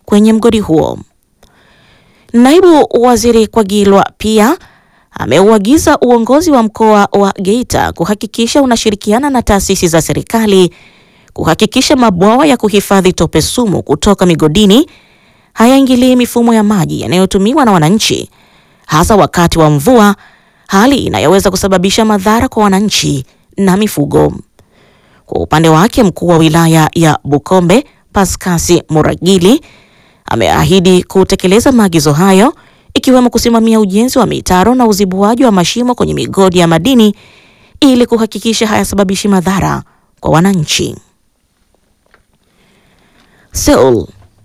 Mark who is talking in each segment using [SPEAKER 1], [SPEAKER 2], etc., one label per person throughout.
[SPEAKER 1] kwenye mgodi huo. Naibu Waziri Kwagilwa pia ameuagiza uongozi wa mkoa wa Geita kuhakikisha unashirikiana na taasisi za serikali kuhakikisha mabwawa ya kuhifadhi tope sumu kutoka migodini hayaingilii mifumo ya maji yanayotumiwa na wananchi, hasa wakati wa mvua, hali inayoweza kusababisha madhara kwa wananchi na mifugo. Kwa upande wake, mkuu wa wilaya ya Bukombe Paskasi Muragili ameahidi kutekeleza maagizo hayo, ikiwemo kusimamia ujenzi wa mitaro na uzibuaji wa mashimo kwenye migodi ya madini ili kuhakikisha hayasababishi madhara kwa wananchi. Seoul.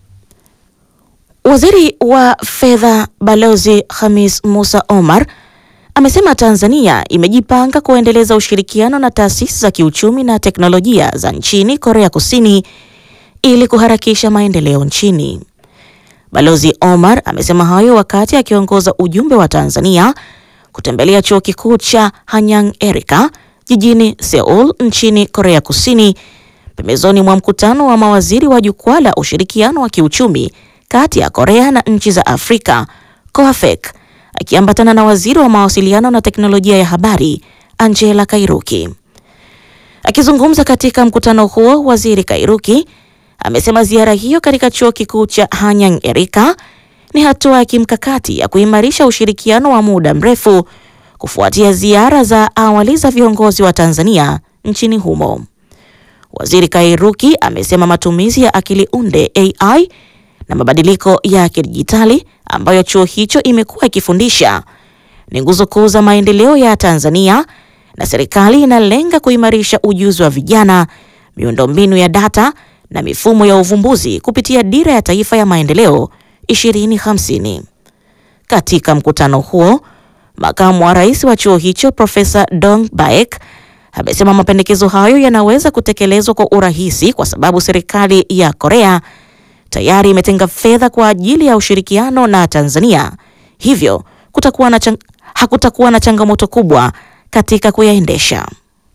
[SPEAKER 1] Waziri wa Fedha Balozi Khamis Musa Omar amesema Tanzania imejipanga kuendeleza ushirikiano na taasisi za kiuchumi na teknolojia za nchini Korea Kusini ili kuharakisha maendeleo nchini. Balozi Omar amesema hayo wakati akiongoza ujumbe wa Tanzania kutembelea chuo kikuu cha Hanyang Erika jijini Seoul nchini Korea Kusini, pembezoni mwa mkutano wa mawaziri wa jukwaa la ushirikiano wa kiuchumi kati ya Korea na nchi za Afrika COAFEC, akiambatana na waziri wa mawasiliano na teknolojia ya habari Angela Kairuki. Akizungumza katika mkutano huo, waziri Kairuki amesema ziara hiyo katika chuo kikuu cha Hanyang Erika ni hatua ya kimkakati ya kuimarisha ushirikiano wa muda mrefu kufuatia ziara za awali za viongozi wa Tanzania nchini humo. Waziri Kairuki amesema matumizi ya akili unde AI na mabadiliko ya kidijitali ambayo chuo hicho imekuwa ikifundisha ni nguzo kuu za maendeleo ya Tanzania, na serikali inalenga kuimarisha ujuzi wa vijana, miundombinu ya data na mifumo ya uvumbuzi kupitia Dira ya Taifa ya Maendeleo 2050. Katika mkutano huo, makamu wa rais wa chuo hicho Profesa Dong Baek amesema mapendekezo hayo yanaweza kutekelezwa kwa urahisi kwa sababu serikali ya Korea tayari imetenga fedha kwa ajili ya ushirikiano na Tanzania, hivyo hakutakuwa na changamoto kubwa katika kuyaendesha.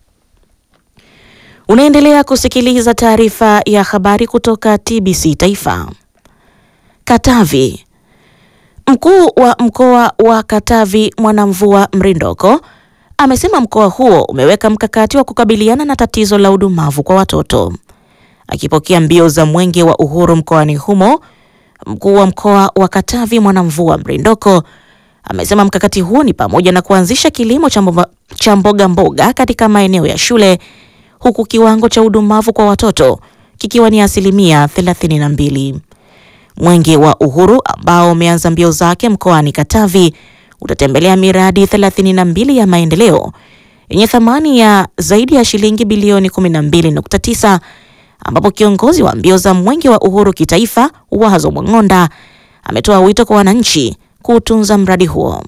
[SPEAKER 1] Unaendelea kusikiliza taarifa ya habari kutoka TBC Taifa. Katavi. Mkuu wa mkoa wa Katavi Mwanamvua Mrindoko amesema mkoa huo umeweka mkakati wa kukabiliana na tatizo la udumavu kwa watoto. Akipokea mbio za Mwenge wa Uhuru mkoani humo, mkuu wa mkoa wa Katavi Mwanamvua Mrindoko amesema mkakati huo ni pamoja na kuanzisha kilimo cha mboga mboga katika maeneo ya shule, huku kiwango cha udumavu kwa watoto kikiwa ni 32%. Mwenge wa Uhuru ambao umeanza mbio zake mkoani Katavi utatembelea miradi 32 ya maendeleo yenye thamani ya zaidi ya shilingi bilioni 12.9, ambapo kiongozi wa mbio za Mwenge wa Uhuru kitaifa Wazo Mwang'onda ametoa wito kwa wananchi kutunza mradi huo.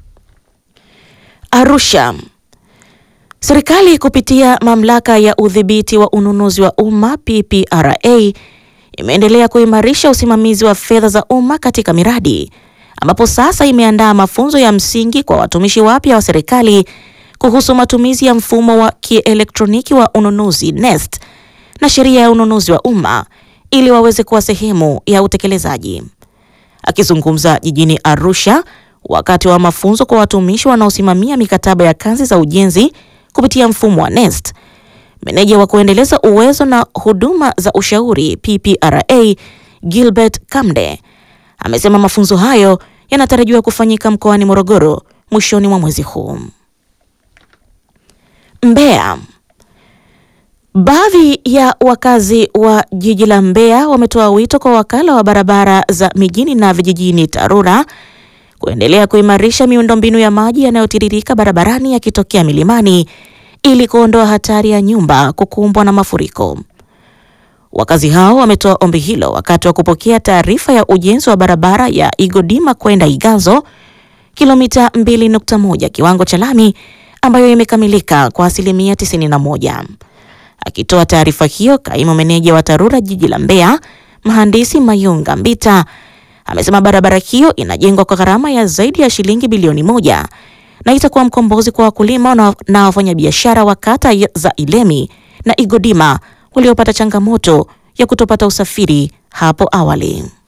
[SPEAKER 1] Arusha. Serikali kupitia mamlaka ya udhibiti wa ununuzi wa umma PPRA imeendelea kuimarisha usimamizi wa fedha za umma katika miradi, ambapo sasa imeandaa mafunzo ya msingi kwa watumishi wapya wa serikali kuhusu matumizi ya mfumo wa kielektroniki wa ununuzi NeST na sheria ya ununuzi wa umma ili waweze kuwa sehemu ya utekelezaji. Akizungumza jijini Arusha wakati wa mafunzo kwa watumishi wanaosimamia mikataba ya kazi za ujenzi kupitia mfumo wa NeST, meneja wa kuendeleza uwezo na huduma za ushauri PPRA Gilbert Kamde amesema mafunzo hayo yanatarajiwa kufanyika mkoani Morogoro mwishoni mwa mwezi huu. Mbeya. Baadhi ya wakazi wa jiji la Mbeya wametoa wito kwa wakala wa barabara za mijini na vijijini TARURA kuendelea kuimarisha miundombinu ya maji yanayotiririka barabarani yakitokea milimani ili kuondoa hatari ya nyumba kukumbwa na mafuriko. Wakazi hao wametoa ombi hilo wakati wa kupokea taarifa ya ujenzi wa barabara ya Igodima kwenda Iganzo kilomita 2.1 kiwango cha lami ambayo imekamilika kwa 91%. Akitoa taarifa hiyo, kaimu meneja wa TARURA jiji la Mbeya, Mhandisi Mayunga Mbita, amesema barabara hiyo inajengwa kwa gharama ya zaidi ya shilingi bilioni 1 na itakuwa mkombozi kwa wakulima na wafanyabiashara wa kata za Ilemi na Igodima waliopata changamoto ya kutopata usafiri hapo awali.